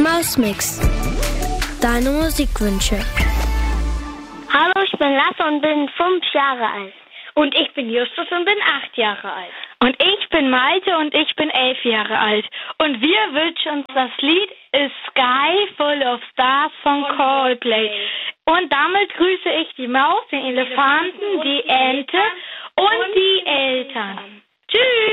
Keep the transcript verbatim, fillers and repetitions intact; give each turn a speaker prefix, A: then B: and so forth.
A: Mausmix. Deine Musikwünsche.
B: Hallo, ich bin Lasse und bin fünf Jahre alt.
C: Und ich bin Justus und bin acht Jahre alt.
D: Und ich bin Malte und ich bin elf Jahre alt. Und wir wünschen uns das Lied A Sky Full of Stars von Coldplay. Und damit grüße ich die Maus, den Elefanten, die Ente und die Eltern. Tschüss!